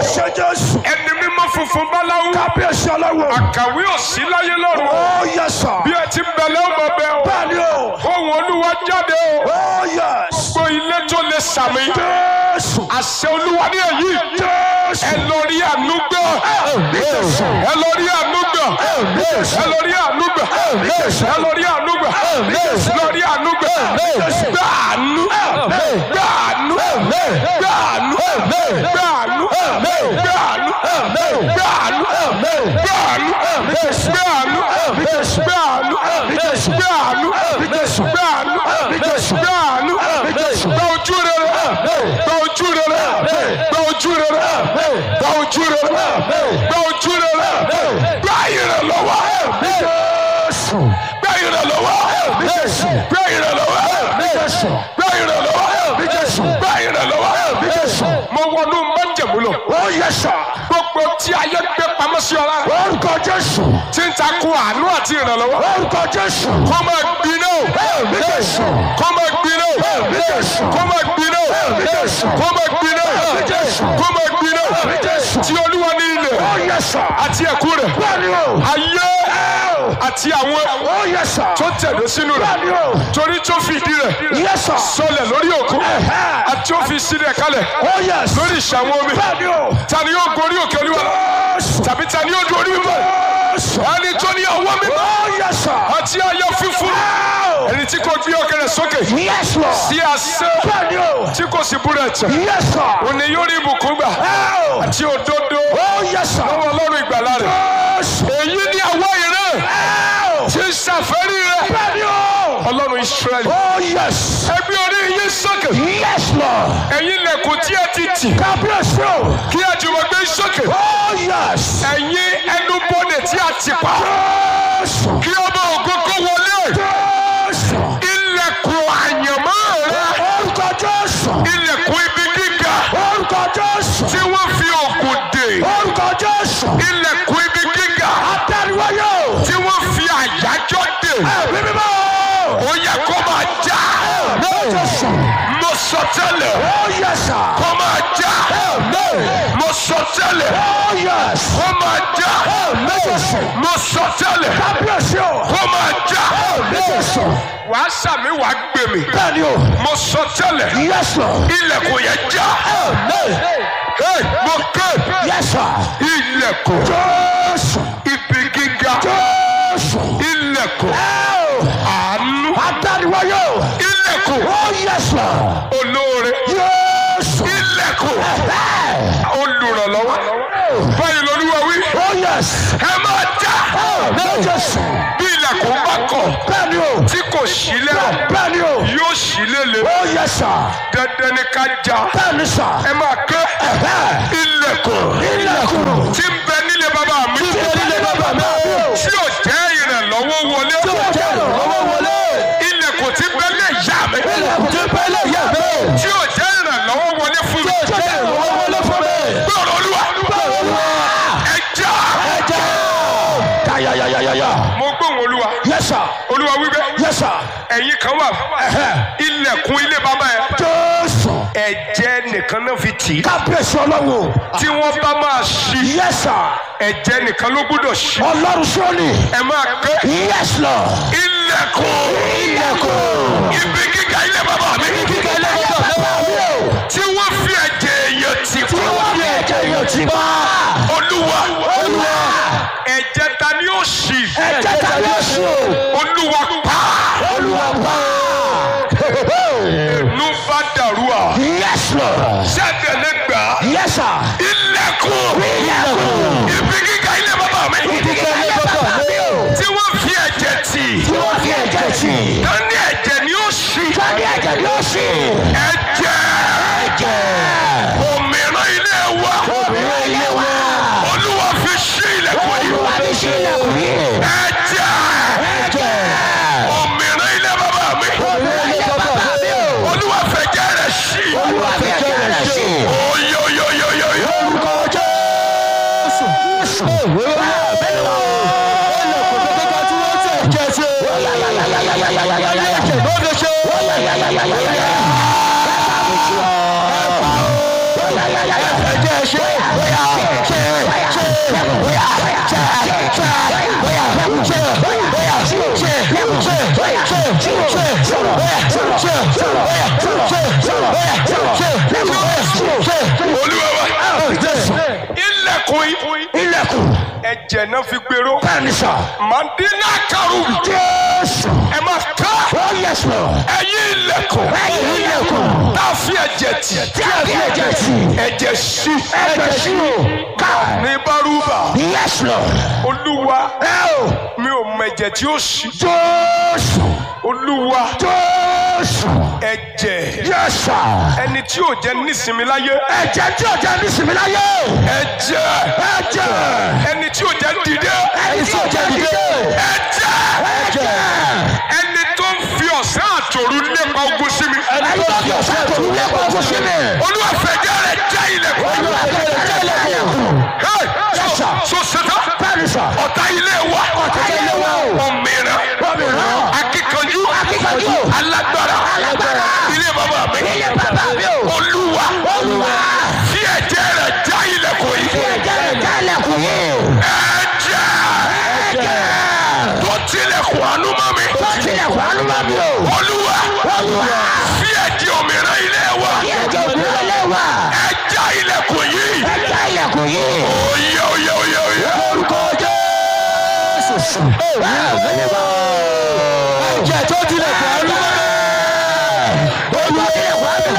ẹni mímọ́ funfun báláwú. kábíyèsí ọlọ́wọ́. àkàwé òsì láyé lọ́run. ó yẹ sà. bí ẹ ti bẹ̀lẹ́ ọmọ bẹ́ẹ̀ o. bẹ́ẹ̀ni o. ohùn Olúwa jáde o. ó yẹ. gbogbo ilé tó lè sàmì. Jésù. àṣẹ Olúwa ní èyí. Jésù. ẹ lọ rí àánú gbà. ẹ lọ rí àánú gbà. ẹ lọ rí àánú gbà. ẹ lọ rí àánú gbà. lọ rí àánú gbà. gbà àánú. gbà àánú. gbà àánú. gbà àánú. gbà àánú. gbà àánú. gbà àánú. gbà àánú. gbà àánú. gbà àánú. gbà àánú. gbà àánú. gba ojú rere. gba ojú rere. gba ojú rere. gba ojú rere. gba ojú rere. gba ìrànlọ́wọ́. gba ìrànlọ́wọ́. gba ìrànlọ́wọ́. gba ìrànlọ́wọ́. gba ìrànlọ́wọ́. mo wọnú májẹ̀mú lọ. ó yẹ sà. gbogbo tí ayé gbé pamọ́ sí ọlá. orúkọ Jésù. tí ń takò àánú àti ìrànlọ́wọ́. orúkọ Jésù. kó máa gbiná o. Jésù. kó máa gbiná o. Jésù. kó máa gbiná o. Jésù. kó máa gbiná o. Jésù. kó máa gbiná o. Jésù. tí Olúwa ní ilẹ̀ ó yẹ sà. àti ẹ̀kú rẹ̀. bẹ́ẹ̀ni o. ayé àti àwọn ó yẹ sà. tó tẹ̀lé sínú rẹ̀. bẹ́ẹ̀ni o. torí tó fìdí rẹ̀ yẹ sà. sọlẹ̀ lórí òkun àti ó fi sílẹ̀ kalẹ̀ ó yẹ sà. lórí ìṣàwọn omi. bẹ́ẹ̀ni o. ta ni yóò gorí òkè Olúwa lọ? Jésù. tàbí ta ni yóò du orí mímọ́? Jésù. ẹni tó ní ọwọ́ mímọ́ ó yẹ sà. àti ayọ̀ fífún. ẹni tí kò gbé ọkàn rẹ̀ sókè Yes, Lord. sí asán bẹ́ẹ̀ni o. tí kò sì búrẹ̀ ẹ̀tàn. Yes, sir. òní yóò rí ìbùkún gbà àti òdodo Oh, yes, sir. lọ́wọ́ Ọlọ́run ìgbàlà rẹ̀. Yes. èyí ni àwa ìran tí ń ṣàfẹ́rí rẹ̀ bẹ́ẹ̀ni o. Ọlọ́run Ísírẹ́lì. Oh, yes. ẹ gbé orí yín sókè Yes, Lord. ẹ̀yin ilẹ̀kùn tí ẹ ti tì Kábíyèsí o. kí ẹ jùmọ̀ gbé sókè. Oh, yes. ẹ̀yin ẹnubodè tí a ti pa Jésù. kí ọmọ ògo kó wọlé. Jésù. ilẹ̀kùn àyànmọ́ rẹ̀ Orúkọ Jésù. ilẹ̀kùn ibi gíga Orúkọ Jésù. tí wọ́n fi òkun dè. Orúkọ Jésù. ilẹ̀kùn ibi gíga Atẹ́riwáyò. tí wọ́n fi àyájọ́ dè. Ẹ̀mí mímọ́. ó yẹ kó máa já. Jésù. mo sọ tẹ́lẹ̀ Oh, yes, sir. kó máa já. mo sọ tẹ́lẹ̀ Oh, yes. kó máa já. Jésù. mo sọ tẹ́lẹ̀ Kábíyèsí o. kó máa já. Jésù. wàá sàmì wàá gbèmí. Bẹ́ẹ̀ni o. mo sọ tẹ́lẹ̀ Yes, Lord. ilẹ̀kùn yẹn já. mo ké Yes, sir. ilẹ̀kùn Jésù. ibi gíga Jésù. ilẹ̀kùn àánú Atẹ́riwáyò. ilẹ̀kùn Oh, yes, Lord. olóore Jésù. ilẹ̀kùn olùrànlọ́wọ́. báyìí lolúwa wí Oh, yes. ẹ máa já. Jésù. bí ilẹ̀kùn bá kọ̀ Bẹ́ẹ̀ni o. tí kò sí lẹ́rọ̀ Bẹ́ẹ̀ni o. yóò sí lélẹ̀. Oh, yes, sir. dandan ni ká já. Bẹ́ẹ̀ni, sir. ẹ máa ké ilẹ̀kùn Ilẹ̀kùn. tí ń bẹ nílé bàbá mi Ilé bàbá mi o. tí ò jẹ́ ìrànlọ́wọ́ wọlé. Tí o jẹ́ ìrànlọ́wọ́ wọlé. ilẹ̀kùn tí ń bẹ lé ìyá mi Ilẹ̀kùn tí bẹ́lẹ̀ yà mí. tí ò jẹ́ ìrànlọ́wọ́ wọlé fún mi. Tí o jẹ́ ìrànlọ́wọ́ wọlé fún mi. gbọ́dọ̀ olúwa Olúwa. ẹ já. Ẹ̀jẹ̀. Yáyáyáyáyá. mo gbóhùn olúwa Yes, sir. olúwa wípé Yes, sir. ẹ̀yin kan wà ilẹ̀kùn ilé bàbá yẹn Jésù. ẹ̀jẹ̀ nìkan náà fi tì í. Kábíyèsí Ọlọ́run. tí wọ́n bá máa ṣí Yes, sir. ẹ̀jẹ̀ nìkan ló gbọ́dọ̀ ṣí. Ọlọ́run sọ́ni. ẹ máa ké Yes, Lord. ilẹ̀kùn Ilẹ̀kùn. ibi gíga ilé bàbá mi Kíkẹ́ ilé bàbá mi o. tí wọ́n fi ẹ̀jẹ̀ èèyàn tì Tí pa. wọ́n fi ẹ̀jẹ̀ yóò ti bá. olúwa Olúwa. ẹ̀jẹ̀ ta ni ó ṣí. Ẹ̀jẹ̀ tàbí oṣù. olúwa pa. Olúwa bá. inú bá dàrú à. Yes, Lord. sẹ́dẹ̀ lè gbà. Yes, sir. ilẹ̀kùn Ilẹ̀kùn. ibi gíga ilé bàbá mi Kíkẹ́ ilé bàbá mi o. tí wọ́n fi ẹ̀jẹ̀ tì. Tí wọ́n fi ẹ̀jẹ̀ tì. ta ni ẹ̀jẹ̀ ni ó ṣí. Tàbí ẹ̀jẹ̀ ni ó ṣì. ẹ̀jẹ̀ Ẹ̀jẹ̀. òmìnira ilé wa. Obìnrin ilé wa. olúwa fi ṣí ilẹ̀kùn yìí. Olúwa fi ṣí ilẹ̀kùn yìí. ẹ̀jẹ̀ Ẹ̀jẹ̀. òmìnira ilé bàbá mi. Obìnrin ilé bàbá mi o. olúwa fẹ̀jẹ̀ rẹ̀ ṣí. Olúwa fi ẹ̀jẹ̀ rẹ̀ ṣí. oyoyoyoyoyo. Orúkọ Jésù. Bẹ́ẹ̀ni o. Ilẹ̀kùn tó kẹ́kẹ́ tí wọ́n ti ẹ̀jẹ̀ ṣe. Ẹ̀jẹ̀ ló fi ṣe. ẹ̀jẹ̀ ṣe bóyá ṣe bóyá ilẹ̀kùn ẹ̀jẹ̀ náà fi gbèrò. mandina karu. ẹ máa ká. ẹ̀yin ilẹ̀kùn. tá a fi ẹ̀jẹ̀ tì. ẹ̀jẹ̀ sí. ní bárúbà. olúwa mi ò mọ ẹ̀jẹ̀ tí ó sí. olúwa ẹ̀jẹ̀ ẹni tí ò jẹ́ nísinmi láyé. ẹ̀jẹ̀ tí ò jẹ́ nísinmi láyé. ẹ̀jẹ̀ ẹni tí ò jẹ́ dìde. ẹni tí ò jẹ́ dìde. ẹ̀jẹ̀ ẹni tó ń fi ọ̀sán àtòru lépa ogun sí mi. ẹni tó ń fi ọ̀sán àtòru lépa ogun sí mi. olúwa fẹ̀jẹ̀ rẹ̀ já ilẹ̀kùn. olúwa fẹ̀jẹ̀ rẹ̀ já ilẹ̀kùn. so ṣetán. ọ̀tá ilé wa. òmìnira. akíkanjú. alágbára. ilé bàbá mi. olúwa fi ẹ̀jẹ̀ rẹ̀ já ilẹ̀kùn yìí. ẹ̀jẹ̀ tó tilẹ̀kùn àánú mọ́ mi. olúwa fi ẹ̀jẹ̀ òmìnira ilé wa. ẹ̀jẹ̀ ilẹ̀kùn yìí. oyè. orúkọ Jésù. ẹ̀jẹ̀ tó tilẹ̀kùn àánú mọ́ mi.